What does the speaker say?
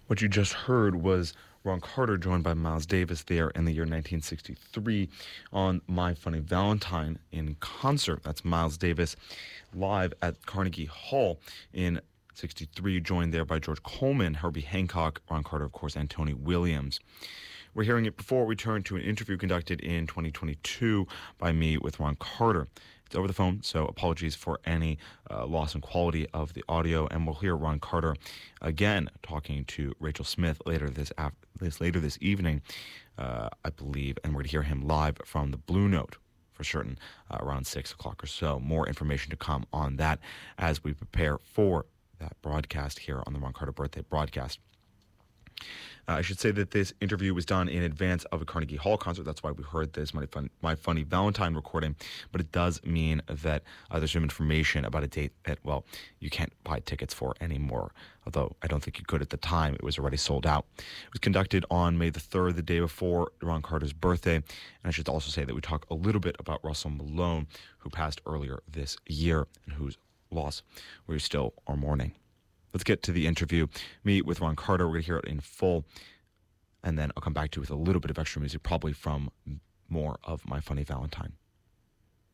What you just heard was Ron Carter joined by Miles Davis there in the year 1963 on My Funny Valentine in concert. That's Miles Davis live at Carnegie Hall in 63, joined there by George Coleman, Herbie Hancock, Ron Carter, of course, and Tony Williams. We're hearing it before we turn to an interview conducted in 2022 by me with Ron Carter. It's over the phone, so apologies for any loss in quality of the audio. And we'll hear Ron Carter again talking to Rachel Smith later this evening, I believe. And we're going to hear him live from the Blue Note for certain around 6 o'clock or so. More information to come on that as we prepare for that broadcast here on the Ron Carter birthday broadcast. I should say that this interview was done in advance of a Carnegie Hall concert. That's why we heard this My Funny Valentine recording. But it does mean that there's some information about a date that, well, you can't buy tickets for anymore. Although I don't think you could at the time. It was already sold out. It was conducted on May the 3rd, the day before Ron Carter's birthday. And I should also say that we talk a little bit about Russell Malone, who passed earlier this year and whose loss we still are mourning. Let's get to the interview. Me with Ron Carter. We're going to hear it in full. And then I'll come back to you with a little bit of extra music, probably from more of My Funny Valentine.